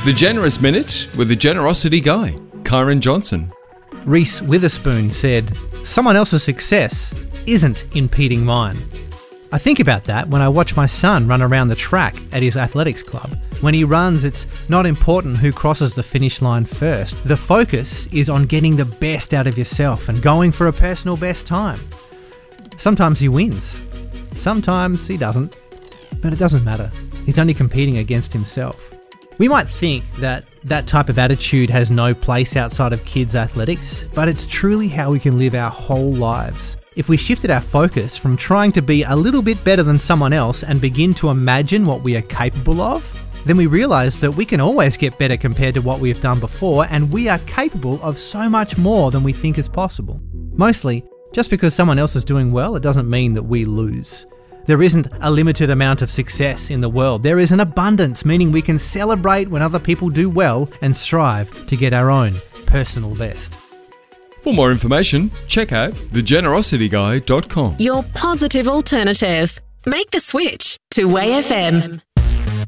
The Generous Minute with the Generosity Guy, Kyron Johnson. Reese Witherspoon said, "Someone else's success isn't impeding mine." I think about that when I watch my son run around the track at his athletics club. When he runs, it's not important who crosses the finish line first. The focus is on getting the best out of yourself and going for a personal best time. Sometimes he wins. Sometimes he doesn't. But it doesn't matter. He's only competing against himself. We might think that that type of attitude has no place outside of kids' athletics, but it's truly how we can live our whole lives. If we shifted our focus from trying to be a little bit better than someone else and begin to imagine what we are capable of, then we realise that we can always get better compared to what we have done before, and we are capable of so much more than we think is possible. Mostly, just because someone else is doing well, it doesn't mean that we lose. There isn't a limited amount of success in the world. There is an abundance, meaning we can celebrate when other people do well and strive to get our own personal best. For more information, check out thegenerosityguy.com. Your positive alternative. Make the switch to Way FM.